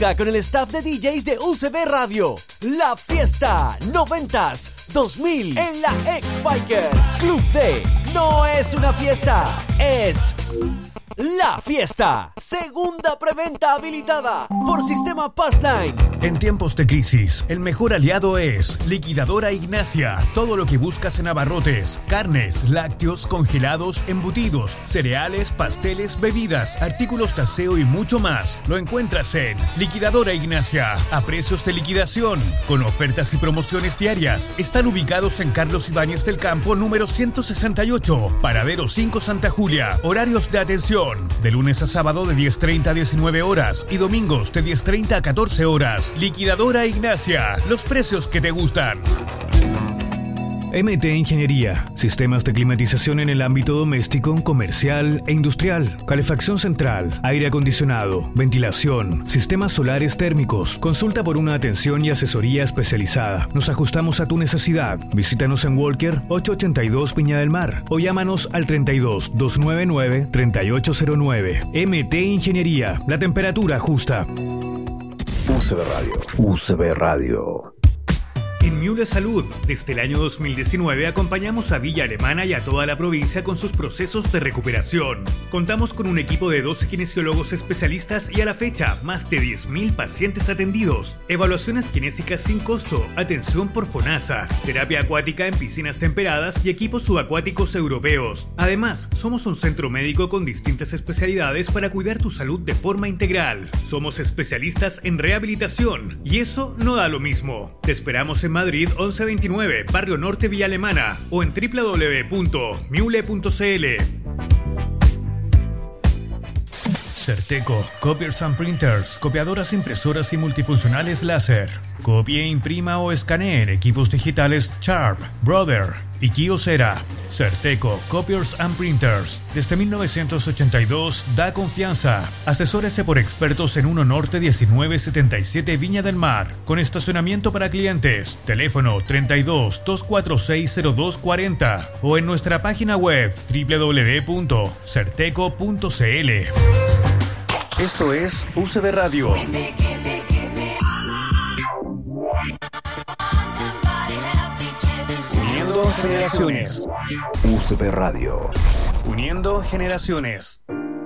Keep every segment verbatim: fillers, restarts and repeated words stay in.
Busca con el staff de D Js de U C B Radio. La fiesta noventas dos mil en la X-Biker. Club D no es una fiesta, es la fiesta. Segunda preventa habilitada por Sistema Passline. En tiempos de crisis, el mejor aliado es Liquidadora Ignacia. Todo lo que buscas en abarrotes, carnes, lácteos, congelados, embutidos, cereales, pasteles, bebidas, artículos de aseo y mucho más, lo encuentras en Liquidadora Ignacia, a precios de liquidación, con ofertas y promociones diarias. Están ubicados en Carlos Ibáñez del Campo, número ciento sesenta y ocho, Paradero cinco Santa Julia. Horarios de atención, de lunes a sábado de diez treinta a diecinueve horas y domingos de diez treinta a catorce horas. Liquidadora Ignacia, los precios que te gustan. M T Ingeniería, sistemas de climatización en el ámbito doméstico, comercial e industrial, calefacción central, aire acondicionado, ventilación, sistemas solares térmicos. Consulta por una atención y asesoría especializada. Nos ajustamos a tu necesidad. Visítanos en Walker ochocientos ochenta y dos Viña del Mar o llámanos al treinta y dos, doscientos noventa y nueve, treinta y ocho cero nueve. M T Ingeniería, la temperatura justa. U C B Radio. U C B Radio. En Miule Salud, desde el año dos mil diecinueve acompañamos a Villa Alemana y a toda la provincia con sus procesos de recuperación. Contamos con un equipo de doce kinesiólogos especialistas y a la fecha, más de diez mil pacientes atendidos. Evaluaciones kinésicas sin costo, atención por FONASA, terapia acuática en piscinas temperadas y equipos subacuáticos europeos. Además, somos un centro médico con distintas especialidades para cuidar tu salud de forma integral. Somos especialistas en rehabilitación y eso no da lo mismo. Te esperamos en Madrid once veintinueve, Barrio Norte, Villa Alemana o en doble u doble u doble u punto miule punto c l. Certeco, Copiers and Printers, copiadoras, impresoras y multifuncionales láser. Copie, imprima o escanee en equipos digitales Sharp, Brother y Kyocera. Certeco, Copiers and Printers. Desde mil novecientos ochenta y dos da confianza. Asesórese por expertos en uno Norte diecinueve setenta y siete Viña del Mar, con estacionamiento para clientes. Teléfono treinta y dos, doscientos cuarenta y seis, cero dos cuarenta o en nuestra página web doble u doble u doble u punto certeco punto c l. Esto es U C B Radio. Uniendo generaciones. U C B Radio. Uniendo generaciones.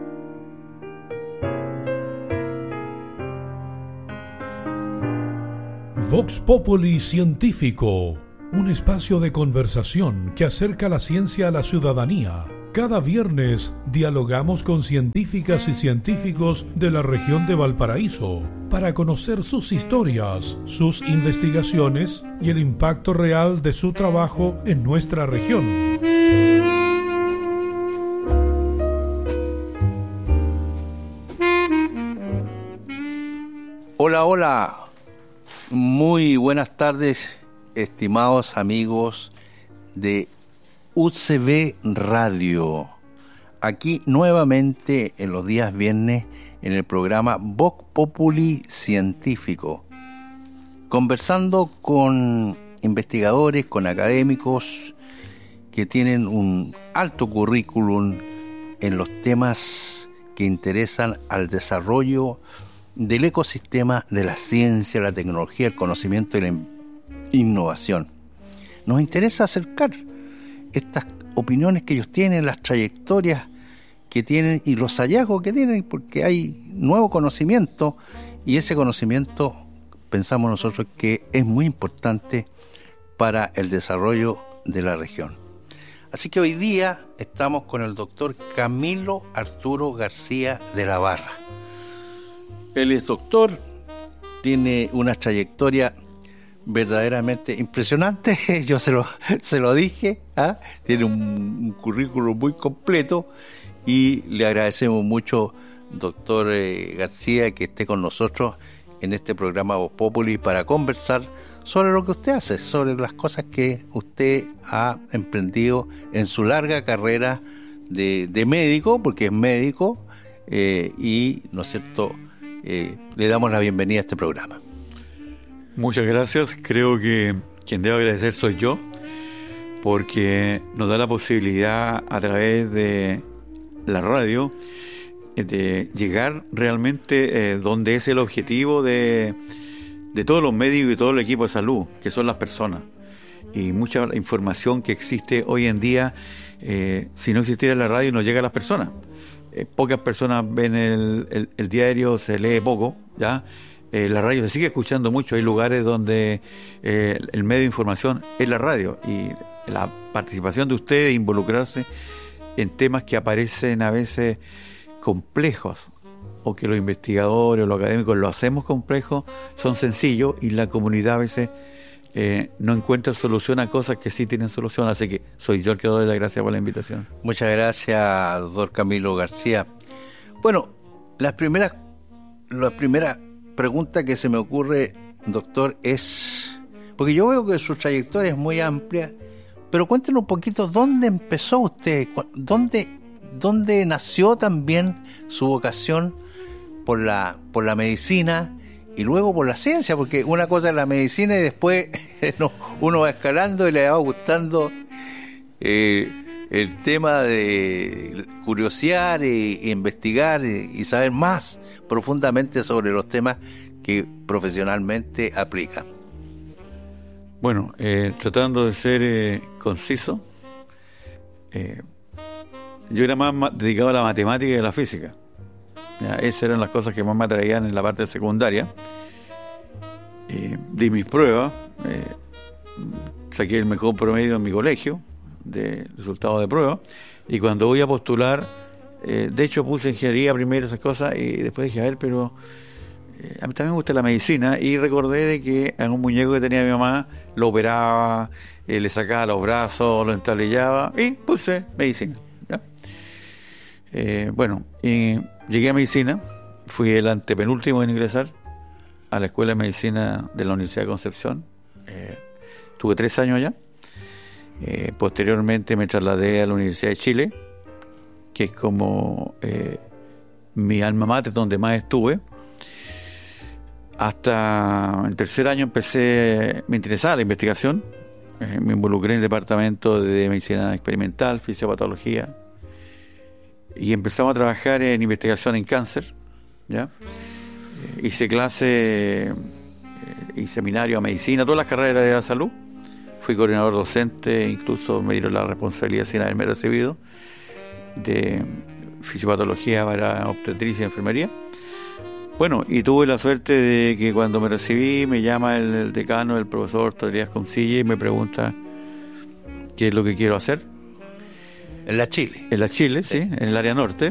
Vox Populi Científico, un espacio de conversación que acerca la ciencia a la ciudadanía. Cada viernes dialogamos con científicas y científicos de la región de Valparaíso para conocer sus historias, sus investigaciones y el impacto real de su trabajo en nuestra región. Hola, hola. Muy buenas tardes, estimados amigos de U C B Radio, aquí nuevamente en los días viernes en el programa Vox Populi Científico, conversando con investigadores, con académicos que tienen un alto currículum en los temas que interesan al desarrollo del ecosistema de la ciencia, la tecnología, el conocimiento y la innovación. Nos interesa acercar estas opiniones que ellos tienen, las trayectorias que tienen y los hallazgos que tienen, porque hay nuevo conocimiento y ese conocimiento pensamos nosotros que es muy importante para el desarrollo de la región. Así que hoy día estamos con el doctor Camilo Arturo García de la Barra. Él es doctor, tiene una trayectoria verdaderamente impresionante, yo se lo, se lo dije, ¿ah? Tiene un, un currículum muy completo y le agradecemos mucho, doctor eh, García, que esté con nosotros en este programa Vox Populi para conversar sobre lo que usted hace, sobre las cosas que usted ha emprendido en su larga carrera de, de médico, porque es médico, eh, y, ¿no es cierto?, eh, le damos la bienvenida a este programa. Muchas gracias. Creo que quien debe agradecer soy yo, porque nos da la posibilidad a través de la radio de llegar realmente eh, donde es el objetivo de, de todos los médicos y todo el equipo de salud, que son las personas. Y mucha información que existe hoy en día, eh, si no existiera la radio, no llega a las personas. Eh, pocas personas ven el, el, el diario, se lee poco, ¿ya? Eh, la radio se sigue escuchando mucho. Hay lugares donde eh, el medio de información es la radio, y la participación de ustedes, involucrarse en temas que aparecen a veces complejos, o que los investigadores o los académicos lo hacemos complejos, son sencillos, y la comunidad a veces eh, no encuentra solución a cosas que sí tienen solución. Así que soy yo el que doy las gracias por la invitación. Muchas gracias, doctor Camilo García. Bueno, las primeras, la primera pregunta que se me ocurre, doctor, es, porque yo veo que su trayectoria es muy amplia, pero cuéntenos un poquito dónde empezó usted, dónde, dónde nació también su vocación por la, por la medicina y luego por la ciencia, porque una cosa es la medicina y después no, uno va escalando y le va gustando eh, el tema de curiosear e, e investigar e, y saber más profundamente sobre los temas que profesionalmente aplica. Bueno, eh, tratando de ser eh, conciso, eh, yo era más ma- dedicado a la matemática y a la física. Ya, esas eran las cosas que más me atraían en la parte secundaria. Eh, di mis pruebas, eh, saqué el mejor promedio en mi colegio de resultados de prueba, y cuando voy a postular, eh, de hecho puse ingeniería primero, esas cosas, y después dije, a ver, pero eh, a mí también me gusta la medicina, y recordé de que a un muñeco que tenía mi mamá lo operaba, eh, le sacaba los brazos, lo entablillaba, y puse medicina, ¿ya? Eh, bueno, y llegué a medicina, fui el antepenúltimo en ingresar a la Escuela de Medicina de la Universidad de Concepción. Eh, tuve tres años allá. Eh, posteriormente me trasladé a la Universidad de Chile, que es como eh, mi alma mater, donde más estuve. Hasta el tercer año empecé, me interesaba la investigación. Eh, me involucré en el departamento de medicina experimental, fisiopatología, y empezamos a trabajar en investigación en cáncer, ¿ya? Eh, hice clase eh, y seminario a medicina, todas las carreras de la salud. Fui coordinador docente, incluso me dieron la responsabilidad, sin haberme recibido, de fisiopatología para obstetricia y enfermería. Bueno, y tuve la suerte de que cuando me recibí me llama el, el decano, el profesor Tolías Concilla, y me pregunta qué es lo que quiero hacer. En la Chile. En la Chile, sí, sí, en el área norte.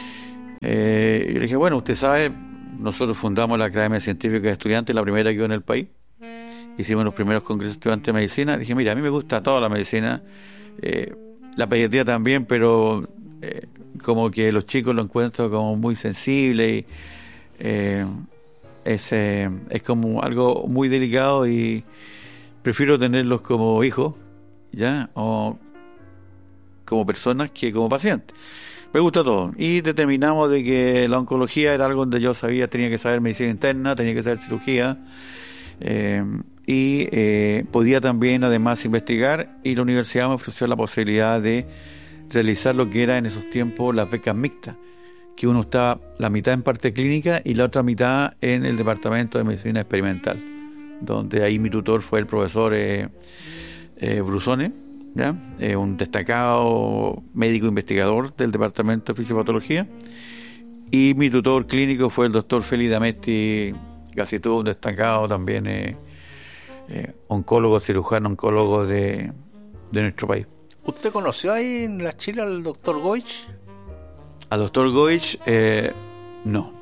Eh, y le dije, bueno, usted sabe, nosotros fundamos la Academia Científica de Estudiantes, la primera que hubo en el país. Hicimos los primeros congresos de estudiantes de medicina. Le dije, mira, a mí me gusta toda la medicina, eh, la pediatría también, pero eh, como que los chicos lo encuentro como muy sensible, y eh, es, eh, es como algo muy delicado, y prefiero tenerlos como hijos, ¿ya? O como personas que como pacientes. Me gusta todo. Y determinamos de que la oncología era algo donde yo sabía, tenía que saber medicina interna, tenía que saber cirugía, eh, y eh, podía también además investigar, y la universidad me ofreció la posibilidad de realizar lo que era en esos tiempos las becas mixtas, que uno estaba la mitad en parte clínica y la otra mitad en el departamento de medicina experimental, donde ahí mi tutor fue el profesor eh, eh, Brusone, ¿ya? Eh, un destacado médico investigador del departamento de fisiopatología, y mi tutor clínico fue el doctor Félix D'Amesti, casi todo un destacado también eh, eh, oncólogo, cirujano oncólogo de, de nuestro país. ¿Usted conoció ahí en la Chile al doctor Goich? Al doctor Goich, eh, no.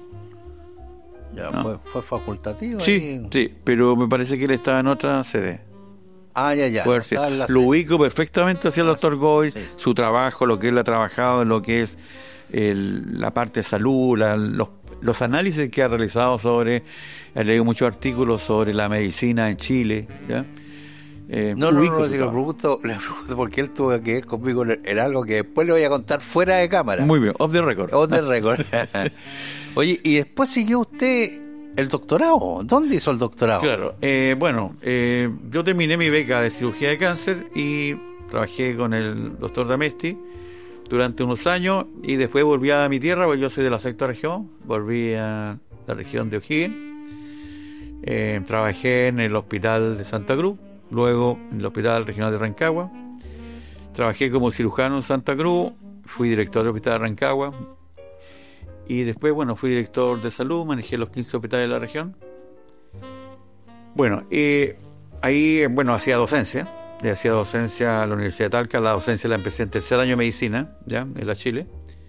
Ya, no. Fue, fue facultativo. Sí, ahí. sí, pero me parece que él estaba en otra sede. Ah, ya, ya. Poder ser. Lo ubico perfectamente hacia el doctor Goich, sí. Su trabajo, lo que él ha trabajado en lo que es el, la parte de salud, la, los, los análisis que ha realizado sobre, he leído muchos artículos sobre la medicina en Chile, ¿ya? Eh, no, no, no, no, si le pregunto, le pregunto porque él tuvo que ver conmigo en algo que después le voy a contar fuera de cámara. Muy bien, off the record. Off the record. Oye, y después siguió usted el doctorado. ¿Dónde hizo el doctorado? Claro, eh, bueno, eh, yo terminé mi beca de cirugía de cáncer y trabajé con el doctor D'Amesti durante unos años y después volví a mi tierra, porque yo soy de la sexta región, volví a la región de O'Higgins, eh, trabajé en el hospital de Santa Cruz, luego en el hospital regional de Rancagua, trabajé como cirujano en Santa Cruz, fui director del hospital de Rancagua y después, bueno, fui director de salud, manejé los quince hospitales de la región. Bueno, eh, ahí, bueno, hacía docencia. Le hacía docencia a la Universidad de Talca. La docencia la empecé en tercer año de medicina, ya, en la Chile.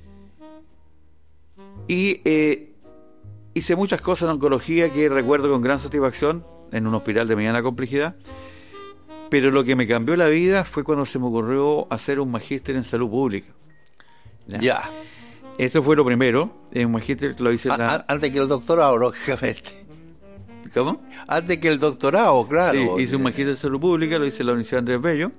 Y eh, hice muchas cosas en oncología que recuerdo con gran satisfacción en un hospital de mediana complejidad. Pero lo que me cambió la vida fue cuando se me ocurrió hacer un magíster en salud pública. Ya. ya. Eso fue lo primero. Un magíster lo hice en la... Antes que el doctorado, lógicamente. ¿Cómo? Antes que el doctorado, claro. Sí, hice un magíster de salud pública, lo hice en la Universidad Andrés Bello,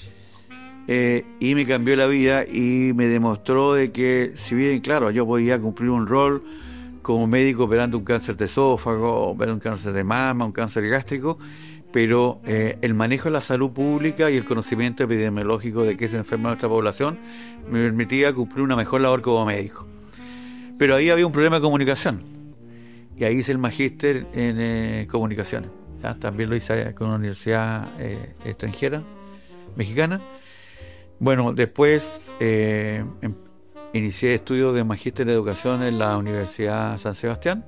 eh, y me cambió la vida y me demostró de que, si bien, claro, yo podía cumplir un rol como médico operando un cáncer de esófago, operando un cáncer de mama, un cáncer gástrico, pero eh, el manejo de la salud pública y el conocimiento epidemiológico de qué se enferma nuestra población me permitía cumplir una mejor labor como médico. Pero ahí había un problema de comunicación. Y ahí hice el magíster en eh, comunicaciones. ¿Ya? También lo hice con una universidad eh, extranjera, mexicana. Bueno, después eh, em, inicié estudios de magíster en educación en la Universidad San Sebastián.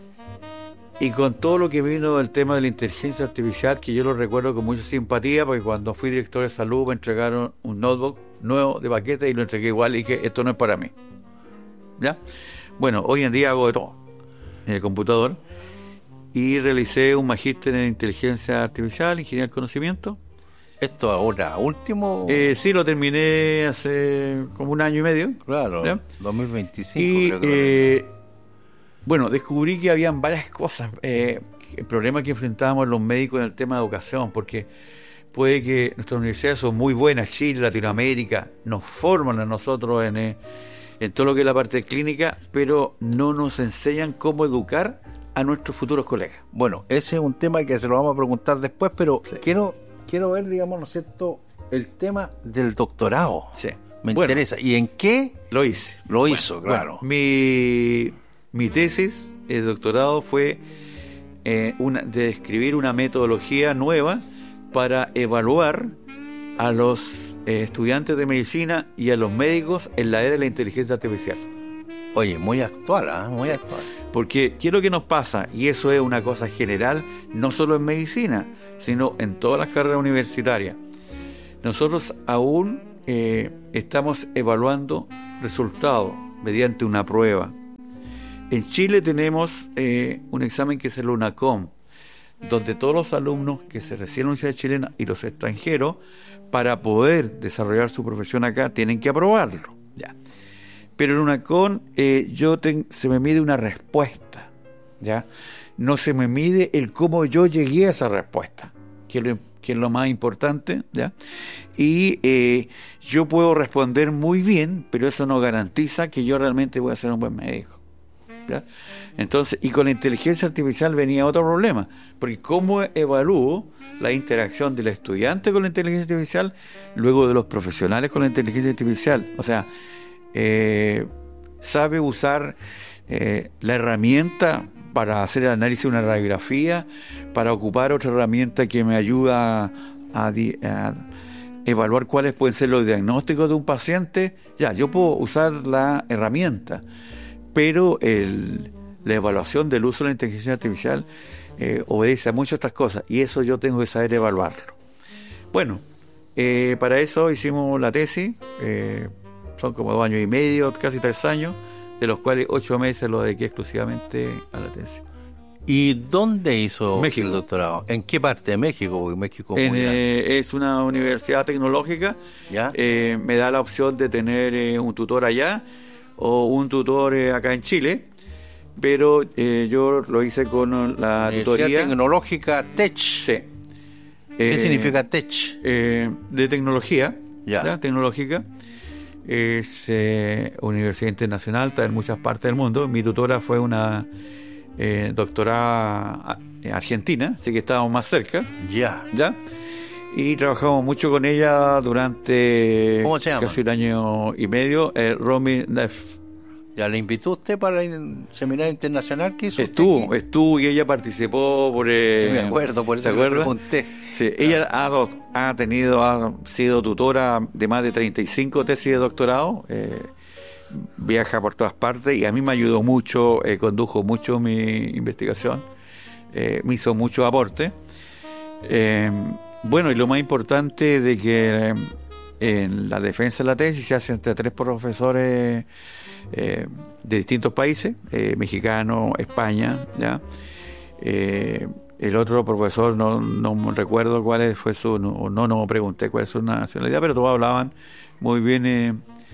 Y con todo lo que vino del tema de la inteligencia artificial, que yo lo recuerdo con mucha simpatía, porque cuando fui director de salud me entregaron un notebook nuevo de paquete y lo entregué igual y dije, esto no es para mí. ¿Ya? Bueno, hoy en día hago de todo en el computador y realicé un magíster en inteligencia artificial, ingeniería del conocimiento. ¿Esto ahora último? Eh, sí, lo terminé hace como un año y medio. Claro, ¿ya? dos mil veinticinco y, creo que eh, bueno, descubrí que habían varias cosas, eh, el problema que enfrentábamos los médicos en el tema de educación, porque puede que nuestras universidades son muy buenas, Chile, Latinoamérica, nos forman a nosotros en... Eh, en todo lo que es la parte clínica, pero no nos enseñan cómo educar a nuestros futuros colegas. Bueno, ese es un tema que se lo vamos a preguntar después, pero sí. quiero quiero ver, digamos, ¿no es cierto?, el tema del doctorado. Sí. Me bueno, interesa. ¿Y en qué? Lo hice. Lo bueno, hizo, claro. Bueno, mi, mi tesis de doctorado fue eh, una, de escribir una metodología nueva para evaluar a los eh, estudiantes de medicina y a los médicos en la era de la inteligencia artificial. Oye, muy actual, ¿eh? Muy sí. actual. Porque ¿qué es lo que nos pasa? Y eso es una cosa general, no solo en medicina, sino en todas las carreras universitarias. Nosotros aún eh, estamos evaluando resultados mediante una prueba. En Chile tenemos eh, un examen que es el UNACOM, donde todos los alumnos que se reciben en la universidad chilena y los extranjeros, para poder desarrollar su profesión acá, tienen que aprobarlo. Ya. Pero en UNACOM eh, yo ten, se me mide una respuesta, ¿ya? No se me mide el cómo yo llegué a esa respuesta, que es lo, que es lo más importante, ¿ya? Y eh, yo puedo responder muy bien, pero eso no garantiza que yo realmente voy a ser un buen médico. ¿Ya? Entonces, y con la inteligencia artificial venía otro problema, porque cómo evalúo la interacción del estudiante con la inteligencia artificial, luego de los profesionales con la inteligencia artificial. O sea, eh, sabe usar eh, la herramienta para hacer el análisis de una radiografía, para ocupar otra herramienta que me ayuda a, a, a evaluar cuáles pueden ser los diagnósticos de un paciente. Ya, yo puedo usar la herramienta, pero el, la evaluación del uso de la inteligencia artificial eh, obedece a muchas otras cosas, y eso yo tengo que saber evaluarlo. Bueno, eh, para eso hicimos la tesis, eh, son como dos años y medio, casi tres años, de los cuales ocho meses lo dediqué exclusivamente a la tesis. ¿Y dónde hizo México. el doctorado? ¿En qué parte de México? Porque México En, muy eh, es una universidad tecnológica. ¿Ya? Eh, me da la opción de tener eh, un tutor allá o un tutor eh, acá en Chile, pero eh, yo lo hice con la Universidad tutoría Tecnológica T E C. Sí. ¿Qué Eh, significa T E C? Eh, de tecnología, Ya. ¿ya? Tecnológica. Es eh, universidad internacional, está en muchas partes del mundo. Mi tutora fue una eh, doctora argentina, así que estábamos más cerca, Ya. ¿ya? y trabajamos mucho con ella durante ¿Cómo se llama? casi un año y medio. eh, Romy Neff. ¿Ya le invitó usted para el seminario internacional que hizo? Estuvo, usted estuvo y ella participó por... Eh, sí, me acuerdo, por eso ¿se que le acuerda? pregunté. Sí, ella ha, do- ha tenido, ha sido tutora de más de treinta y cinco tesis de doctorado, eh, viaja por todas partes y a mí me ayudó mucho, eh, condujo mucho mi investigación, eh, me hizo mucho aporte. Eh, bueno, y lo más importante de que eh, en la defensa de la tesis se hace entre tres profesores eh, de distintos países, eh, mexicano, España, ¿ya? Eh, el otro profesor no, no recuerdo cuál fue su, no, no, no pregunté cuál es su nacionalidad, pero todos hablaban muy bien eh,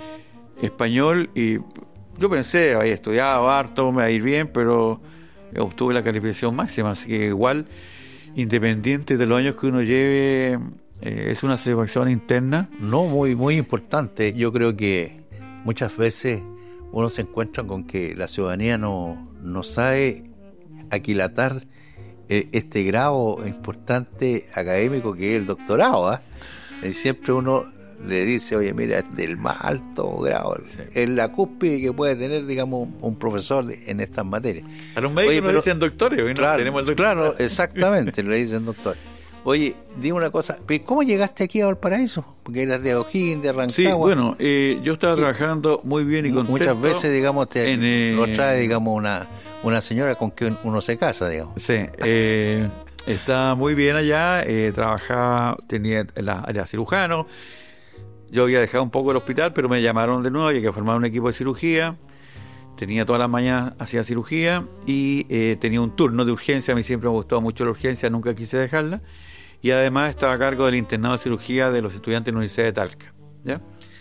español y yo pensé, había estudiado harto, me va a ir bien, pero obtuve la calificación máxima, así que igual, independiente de los años que uno lleve, eh, es una satisfacción interna. No, muy, muy importante. Yo creo que muchas veces uno se encuentra con que la ciudadanía no, no sabe aquilatar eh, este grado importante académico que es el doctorado. ¿eh? Y siempre uno le dice, oye, mira, este es el más alto grado, sí. Es la cúspide que puede tener, digamos, un profesor de, en estas materias. A los médicos Oye, nos pero, dicen doctores, hoy no claro, tenemos el doctor. Claro, exactamente, le dicen doctor. Oye, dime una cosa, ¿cómo llegaste aquí a Valparaíso? Porque eras de O'Higgins, de Rancagua. Sí, bueno, eh, yo estaba ¿Qué? trabajando muy bien y contento. Muchas veces, digamos, te en, eh, lo trae, digamos, una, una señora con que uno se casa, digamos. Sí, eh, estaba muy bien allá, eh, trabajaba, tenía la área cirujano. Yo había dejado un poco el hospital, pero me llamaron de nuevo, había que formar un equipo de cirugía. Tenía todas las mañanas, hacía cirugía y eh, tenía un turno de urgencia. A mí siempre me gustó mucho la urgencia, nunca quise dejarla. Y además estaba a cargo del internado de cirugía de los estudiantes de la Universidad de Talca. ¿Ya?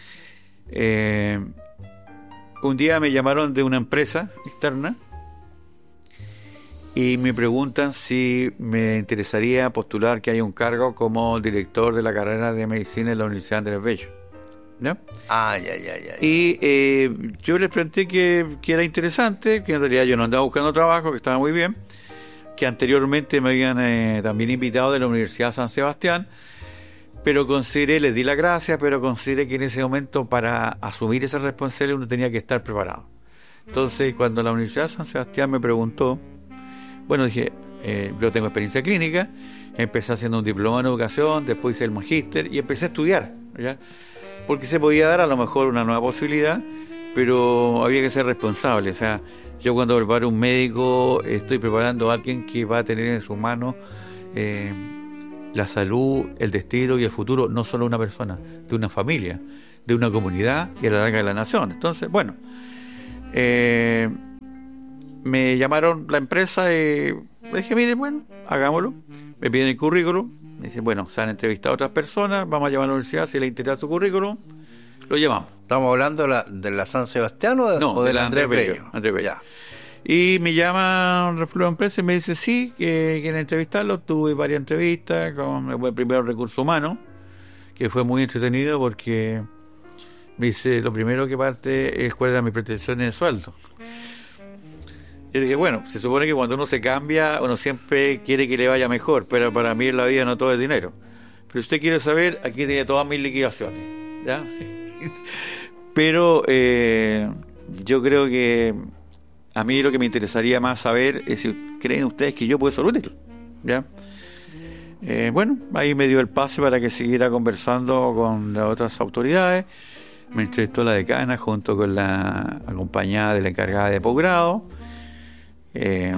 Eh, un día me llamaron de una empresa externa y me preguntan si me interesaría postular que haya un cargo como director de la carrera de medicina en la Universidad Andrés Bello. ¿Ya? Ah, ya, ya, ya. ya. Y eh, yo les planteé que, que era interesante, que en realidad yo no andaba buscando trabajo, que estaba muy bien, que anteriormente me habían eh, también invitado de la Universidad San Sebastián, pero consideré, les di las gracias, pero consideré que en ese momento para asumir esa responsabilidad uno tenía que estar preparado. Entonces, cuando la Universidad San Sebastián me preguntó, bueno, dije, eh, yo tengo experiencia clínica, empecé haciendo un diploma en educación, después hice el magíster y empecé a estudiar, ¿ya? Porque se podía dar a lo mejor una nueva posibilidad, pero había que ser responsable. O sea, yo cuando preparo un médico estoy preparando a alguien que va a tener en sus manos eh, la salud, el destino y el futuro, no solo de una persona, de una familia, de una comunidad y a la larga de la nación. Entonces, bueno, eh, me llamaron la empresa y le dije, mire, bueno, hagámoslo. Me piden el currículum. Me dicen, bueno, se han entrevistado a otras personas, vamos a llamar a la universidad, si les interesa su currículum, lo llamamos. ¿Estamos hablando de la, de la San Sebastián o de, no, o de, de la la Andrés Bello? Bello? Andrés Bello. Ya. Y me llama la empresa y me dice, sí, que quieren entrevistarlo. Tuve varias entrevistas con el primero recurso humano, que fue muy entretenido porque me dice, lo primero que parte es cuál era mi pretensión de sueldo. Yo dije, bueno, se supone que cuando uno se cambia, uno siempre quiere que le vaya mejor, pero para mí en la vida no todo es dinero. Pero usted quiere saber, aquí tiene todas mis liquidaciones, ¿ya? Pero eh, yo creo que a mí lo que me interesaría más saber es si creen ustedes que yo puedo ser útil, ¿ya? Eh, bueno, ahí me dio el pase para que siguiera conversando con las otras autoridades. Me entrevistó la decana junto con la acompañada de la encargada de posgrado. Eh,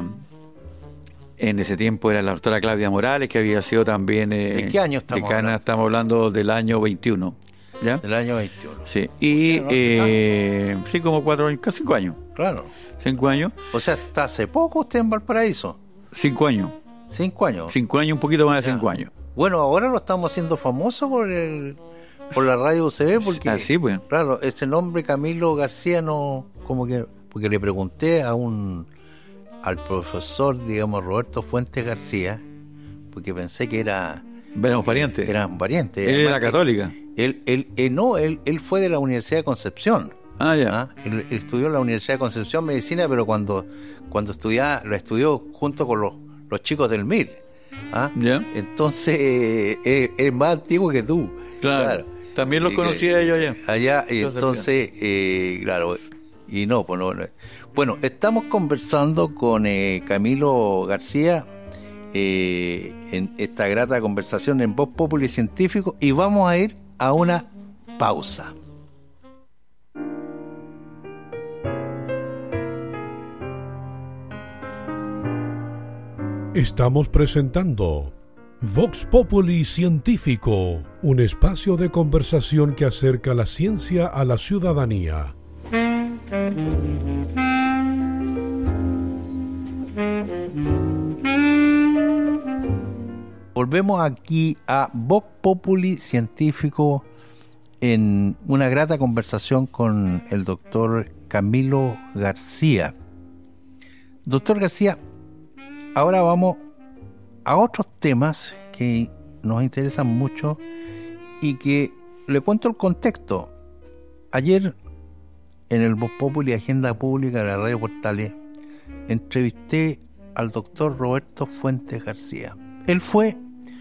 en ese tiempo era la doctora Claudia Morales, que había sido también eh, ¿de qué año estamos decana, hablando? Estamos hablando del año veintiuno, ¿ya? Del año veintiuno. Sí, y o sea, no hace eh, sí, como cuatro años, casi cinco años. Claro. Cinco años. O sea, ¿está hace poco usted en Valparaíso? Cinco años. Cinco años. Cinco años, un poquito más de Ya. cinco años. Bueno, ahora lo estamos haciendo famoso por el por la radio U C B, porque Ah, sí, pues. claro, ese nombre Camilo García no, como que, porque le pregunté a un al profesor, digamos, Roberto Fuentes García, porque pensé que era Éramos parientes. eran parientes. Él Además era que católica. Él, él, él no, él, él fue de la Universidad de Concepción. Ah, ya. ¿ah? Él, él estudió en la Universidad de Concepción medicina, pero cuando cuando estudiaba, lo estudió junto con los, los chicos del M I R. ¿Ah? ¿Ya? Entonces, eh, es, es más antiguo que tú. Claro. Claro. También los conocía eh, yo allá. Allá, y entonces, eh, claro, y no, pues no, no. Bueno, estamos conversando con eh, Camilo García eh, en esta grata conversación en Voz Populi Científico, y vamos a ir a una pausa. Estamos presentando Vox Populi Científico, un espacio de conversación que acerca la ciencia a la ciudadanía. Volvemos aquí a Vox Populi Científico en una grata conversación con el doctor Camilo García. Doctor García, ahora vamos a otros temas que nos interesan mucho y que le cuento el contexto. Ayer en el Vox Populi Agenda Pública de la Radio Portales entrevisté al doctor Roberto Fuentes García. Él fue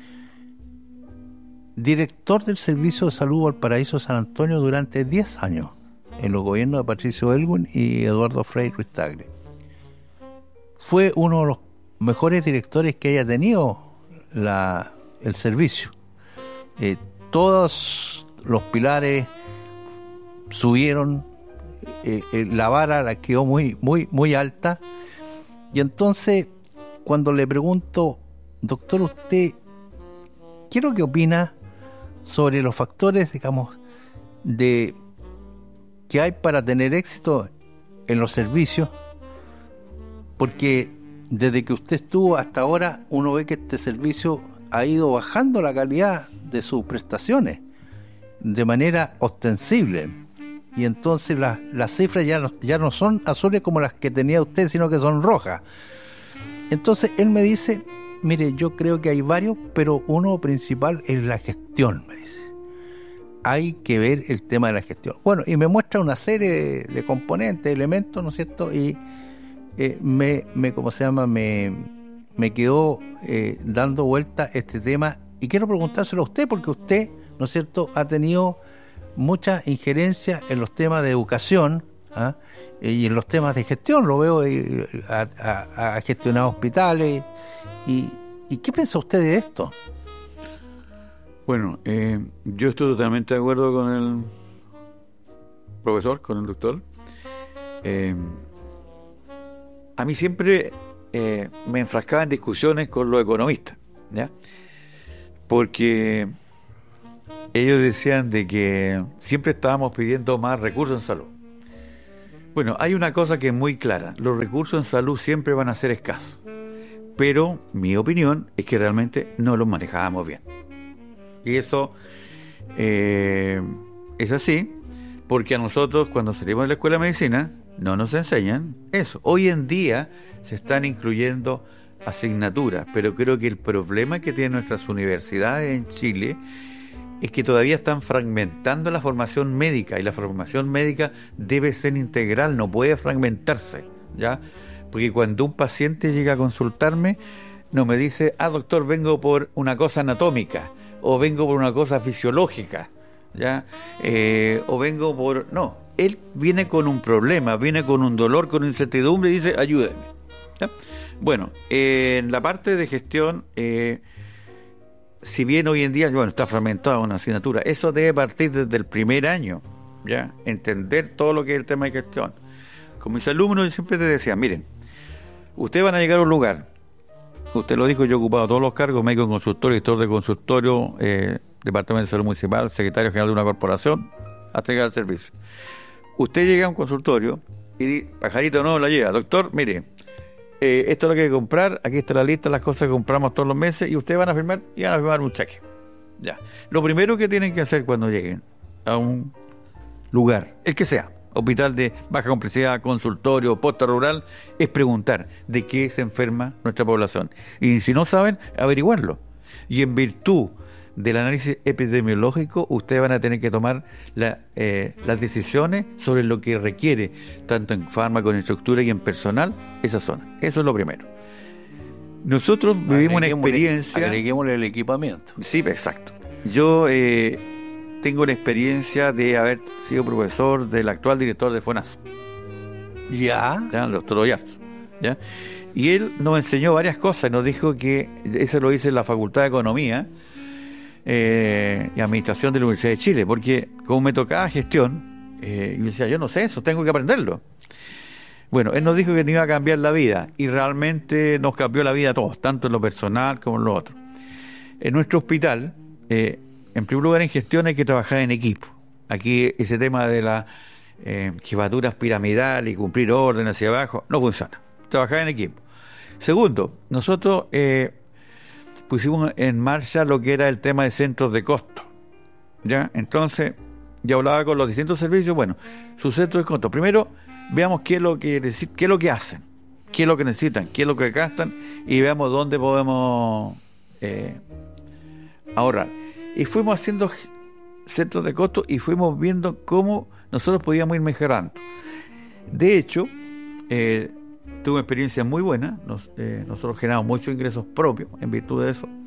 director del Servicio de Salud Valparaíso San Antonio durante diez años en los gobiernos de Patricio Elwin y Eduardo Frei Ruiz Tagle. Fue uno de los mejores directores que haya tenido la, el servicio. Eh, todos los pilares subieron, eh, eh, la vara la quedó muy, muy, muy alta, y entonces cuando le pregunto, doctor, usted, ¿qué es lo que opina sobre los factores, digamos, de que hay para tener éxito en los servicios? Porque desde que usted estuvo hasta ahora, uno ve que este servicio ha ido bajando la calidad de sus prestaciones de manera ostensible. Y entonces las, las cifras ya no, ya no son azules como las que tenía usted, sino que son rojas. Entonces él me dice, mire, yo creo que hay varios, pero uno principal es la gestión, me dice. Hay que ver el tema de la gestión. Bueno, y me muestra una serie de, de componentes, elementos, ¿no es cierto? Y Eh, me, me, ¿cómo se llama? Me, me quedó eh, dando vuelta este tema, y quiero preguntárselo a usted, porque usted, ¿no es cierto?, ha tenido mucha injerencia en los temas de educación, ¿ah? y en los temas de gestión. Lo veo, eh, ha, ha, ha gestionado hospitales. Y, ¿Y qué piensa usted de esto? Bueno, eh, yo estoy totalmente de acuerdo con el profesor, con el doctor. Eh, A mí siempre eh, me enfrascaba en discusiones con los economistas, ¿ya? Porque ellos decían de que siempre estábamos pidiendo más recursos en salud. Bueno, hay una cosa que es muy clara: los recursos en salud siempre van a ser escasos, pero mi opinión es que realmente no los manejábamos bien. Y eso eh, es así, porque a nosotros, cuando salimos de la escuela de medicina, no nos enseñan eso. Hoy en día se están incluyendo asignaturas, pero creo que el problema que tienen nuestras universidades en Chile es que todavía están fragmentando la formación médica, y la formación médica debe ser integral, no puede fragmentarse, ¿ya? Porque cuando un paciente llega a consultarme, no me dice, ah, doctor, vengo por una cosa anatómica, o vengo por una cosa fisiológica, ¿ya? Eh, o vengo por... No, él viene con un problema, viene con un dolor, con incertidumbre, y dice, ayúdeme, ¿ya? Bueno, eh, en la parte de gestión, eh, si bien hoy en día, bueno, está fragmentada una asignatura, eso debe partir desde el primer año, ¿ya? Entender todo lo que es el tema de gestión. Con mis alumnos yo siempre te decía, miren, ustedes van a llegar a un lugar, usted lo dijo, yo he ocupado todos los cargos, médico en consultorio, director de consultorio, eh, departamento de salud municipal, secretario general de una corporación, hasta llegar al servicio. Usted llega a un consultorio y pajarito no la lleva, doctor, mire, eh, esto es lo que hay que comprar, aquí está la lista de las cosas que compramos todos los meses, y ustedes van a firmar y van a firmar un cheque. Ya. Lo primero que tienen que hacer cuando lleguen a un lugar, el que sea, hospital de baja complejidad, consultorio, posta rural, es preguntar de qué se enferma nuestra población. Y si no saben, averiguarlo. Y en virtud del análisis epidemiológico, ustedes van a tener que tomar la, eh, las decisiones sobre lo que requiere, tanto en fármaco, en estructura y en personal, esa zona. Eso es lo primero. Nosotros vivimos una experiencia... Agreguémosle el equipamiento. Sí, exacto. Yo eh, tengo la experiencia de haber sido profesor del actual director de FONASA. ¿Ya? ¿Ya? El doctor Oyarzo, ¿ya? Y él nos enseñó varias cosas. Nos dijo que, eso lo hice en la Facultad de Economía eh, y Administración de la Universidad de Chile, porque como me tocaba gestión, eh, yo decía, yo no sé eso, tengo que aprenderlo. Bueno, él nos dijo que nos iba a cambiar la vida, y realmente nos cambió la vida a todos, tanto en lo personal como en lo otro. En nuestro hospital, eh, en primer lugar, en gestión hay que trabajar en equipo. Aquí ese tema de la eh, jefaturas piramidal y cumplir orden hacia abajo no funciona. Trabajar en equipo. Segundo, nosotros eh, pusimos en marcha lo que era el tema de centros de costo, ¿ya? Entonces, yo hablaba con los distintos servicios. Bueno, sus centros de costo. Primero, veamos qué es lo que qué es lo que hacen, qué es lo que necesitan, qué es lo que gastan, y veamos dónde podemos eh, ahorrar. Y fuimos haciendo centros de costo y fuimos viendo cómo nosotros podíamos ir mejorando. De hecho, eh, tuve experiencias muy buenas. Nos, eh, nosotros generamos muchos ingresos propios en virtud de eso.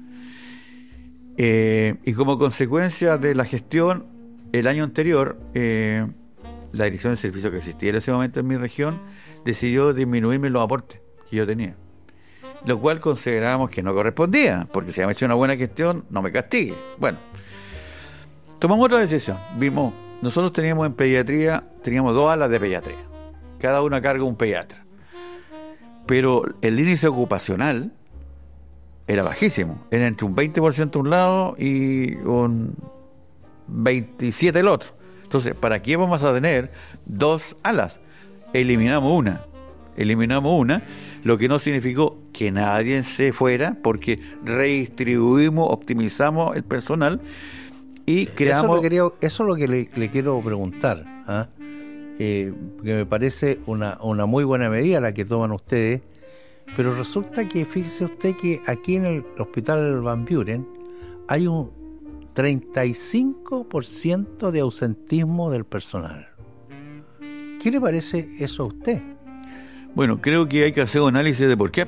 Eh, y como consecuencia de la gestión, el año anterior, eh, la dirección de servicios que existía en ese momento en mi región decidió disminuirme los aportes que yo tenía, lo cual considerábamos que no correspondía, porque si había hecho una buena gestión, no me castigue. Bueno, tomamos otra decisión. Vimos, nosotros teníamos en pediatría, teníamos dos alas de pediatría, cada una a cargo de un pediatra, pero el índice ocupacional era bajísimo, era entre un veinte por ciento un lado y un veintisiete por ciento el otro. Entonces, ¿para qué vamos a tener dos alas? Eliminamos una, eliminamos una, lo que no significó que nadie se fuera, porque redistribuimos, optimizamos el personal y creamos... Eso, lo quería, eso es lo que le, le quiero preguntar, ¿ah? eh, que me parece una, una muy buena medida la que toman ustedes, pero resulta que, fíjese usted que aquí en el Hospital Van Buren hay un treinta y cinco por ciento de ausentismo del personal. ¿Qué le parece eso a usted? Bueno, creo que hay que hacer un análisis de por qué.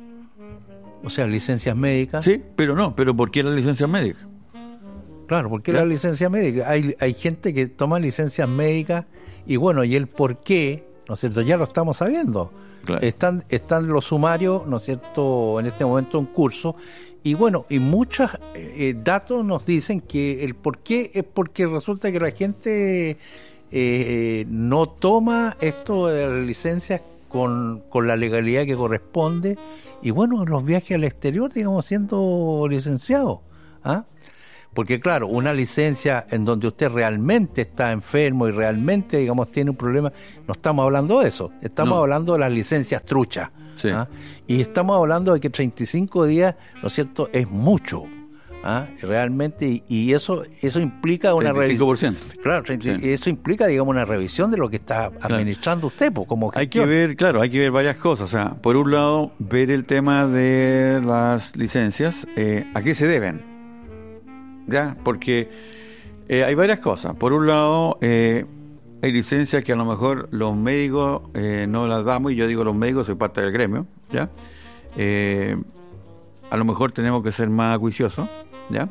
O sea, licencias médicas. Sí, pero no, pero ¿por qué las licencias médicas? Claro, ¿por qué ¿Claro? la licencia médica? Hay, hay gente que toma licencias médicas y bueno, y el por qué, ¿no es cierto? Ya lo estamos sabiendo. Claro. Están, están los sumarios, ¿no es cierto?, en este momento en curso. Y bueno, y muchos eh, datos nos dicen que el por qué es porque resulta que la gente eh, no toma esto de las licencias con, con la legalidad que corresponde. Y bueno, los viajes al exterior, digamos, siendo licenciado, ¿ah? Porque claro, una licencia en donde usted realmente está enfermo y realmente, digamos, tiene un problema, no estamos hablando de eso, estamos no. hablando de las licencias truchas. Sí. ¿Ah? Y estamos hablando de que treinta y cinco días, ¿no es cierto?, es mucho, ¿ah? Realmente, y, y eso eso implica una revisión. Claro, treinta, sí. Eso implica, digamos, una revisión de lo que está administrando claro. usted, pues, como gestión. Hay que ver, claro, hay que ver varias cosas. O sea, por un lado, ver el tema de las licencias, eh, ¿a qué se deben? ¿Ya? Porque eh, hay varias cosas. Por un lado, eh, hay licencias que a lo mejor los médicos eh, no las damos, y yo digo los médicos, soy parte del gremio, ¿ya? Eh, a lo mejor tenemos que ser más juiciosos, ¿ya?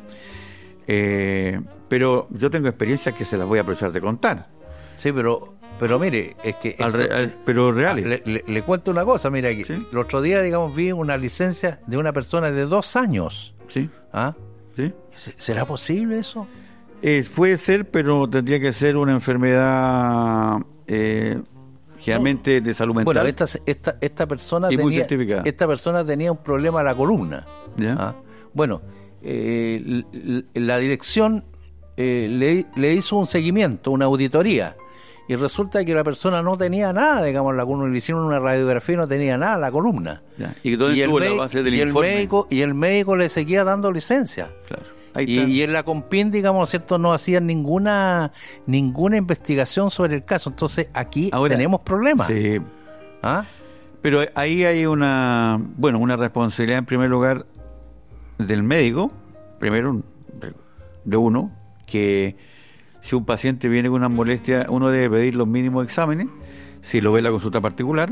Eh, pero yo tengo experiencias que se las voy a aprovechar de contar. Sí, pero pero mire, es que... Al re, al, pero reales. Le, le, le cuento una cosa, mira, aquí, ¿sí? El otro día, digamos, vi una licencia de una persona de dos años. Sí. ¿Ah? ¿Sí? ¿Será posible eso? Eh, puede ser, pero tendría que ser una enfermedad eh, generalmente no. de salud mental. Bueno, esta esta esta persona y tenía muy esta persona tenía un problema a la columna. ¿Ya? ¿Ah? Bueno, eh, la dirección eh, le, le hizo un seguimiento, una auditoría, y resulta que la persona no tenía nada, digamos, la columna, le hicieron una radiografía y no tenía nada la columna. Ya. ¿Y dónde y estuvo el la base del y informe? El médico, y el médico le seguía dando licencia. Claro. Y, y en la Compin, digamos, ¿cierto?, no hacían ninguna ninguna investigación sobre el caso. Entonces aquí ahora tenemos problemas. Sí. ¿Ah? Pero ahí hay una, bueno, una responsabilidad en primer lugar del médico, primero de uno, que si un paciente viene con una molestia, uno debe pedir los mínimos exámenes, si lo ve en la consulta particular.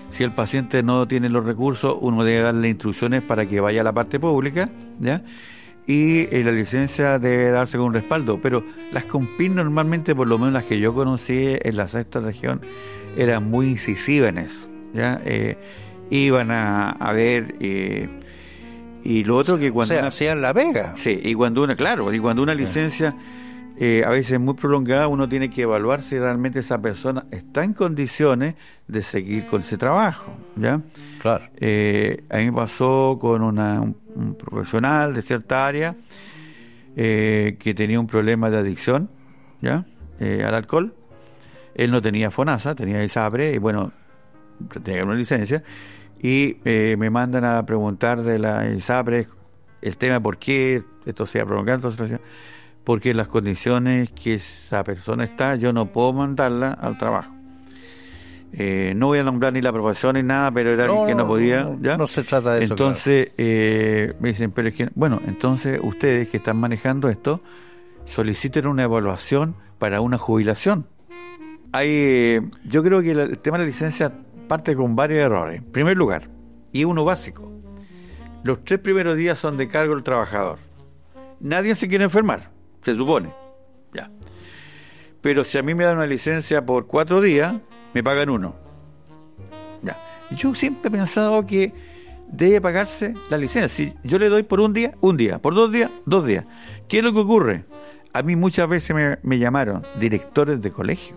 Si el paciente no tiene los recursos, uno debe darle instrucciones para que vaya a la parte pública, ¿ya? Y eh, la licencia debe darse con un respaldo. Pero las CONPIN normalmente, por lo menos las que yo conocí en la sexta región, eran muy incisivas en eso, ¿ya? Eh, iban a, a ver... Eh, y lo otro que cuando... O sea, hacían la pega. Sí, y cuando una, claro, y cuando una licencia... Eh, a veces muy prolongada, uno tiene que evaluar si realmente esa persona está en condiciones de seguir con ese trabajo, ¿ya? Claro. Eh, a mí me pasó con una, un, un profesional de cierta área eh, que tenía un problema de adicción, ¿ya? Eh, al alcohol. Él no tenía FONASA, tenía ISAPRE, y bueno, tenía una licencia, y eh, me mandan a preguntar de la ISAPRE el tema por qué esto se ha prolongado, entonces, porque en las condiciones que esa persona está, yo no puedo mandarla al trabajo. Eh, no voy a nombrar ni la profesión ni nada, pero era alguien no, que no podía. No, ¿ya? no se trata de eso. Entonces, claro. eh, me dicen, pero es que, bueno, entonces ustedes que están manejando esto, soliciten una evaluación para una jubilación. Hay, eh, yo creo que el tema de la licencia parte con varios errores. En primer lugar, y uno básico, los tres primeros días son de cargo del trabajador. Nadie se quiere enfermar, se supone, ya. Pero si a mí me dan una licencia por cuatro días, me pagan uno, ya. Yo siempre he pensado que debe pagarse la licencia. Si yo le doy por un día, un día, por dos días, dos días. ¿Qué es lo que ocurre? A mí muchas veces me, me llamaron directores de colegio,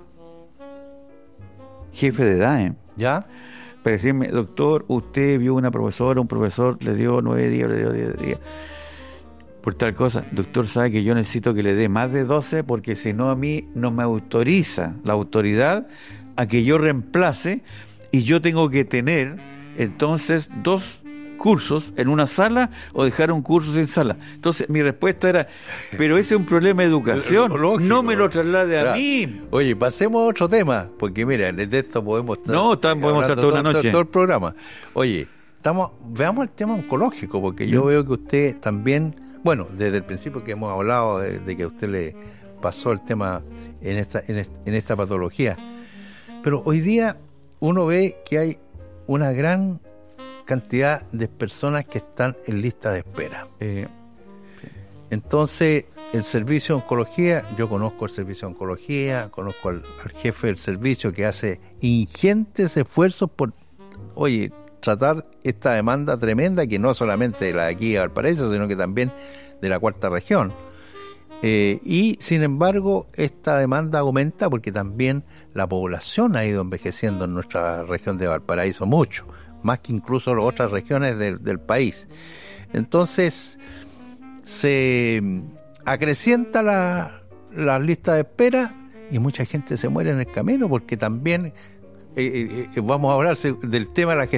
jefe de edad, ¿eh? ¿Ya? Para decirme, doctor, usted vio una profesora, un profesor le dio nueve días, le dio diez días por tal cosa. Doctor, sabe que yo necesito que le dé más de doce, porque si no, a mí no me autoriza la autoridad a que yo reemplace, y yo tengo que tener entonces dos cursos en una sala o dejar un curso sin sala. Entonces mi respuesta era, pero ese es un problema de educación, lógico, no me lo traslade a claro. mí. Oye, pasemos a otro tema, porque mira, de esto podemos estar, no, está, podemos estar toda una noche todo el programa. Oye, estamos, veamos el tema oncológico, porque ¿sí? Yo veo que usted también, bueno, desde el principio que hemos hablado de, de que a usted le pasó el tema en esta, en, esta, en esta patología, pero hoy día uno ve que hay una gran cantidad de personas que están en lista de espera. Eh, Entonces, el servicio de oncología, yo conozco el servicio de oncología, conozco al, al jefe del servicio que hace ingentes esfuerzos por, oye, tratar esta demanda tremenda, que no solamente de la de aquí a Valparaíso, sino que también de la cuarta región. Eh, y, sin embargo, esta demanda aumenta porque también la población ha ido envejeciendo en nuestra región de Valparaíso mucho, más que incluso las otras regiones del, del país. Entonces se acrecienta la, la lista de espera y mucha gente se muere en el camino, porque también eh, eh, vamos a hablar del tema de la,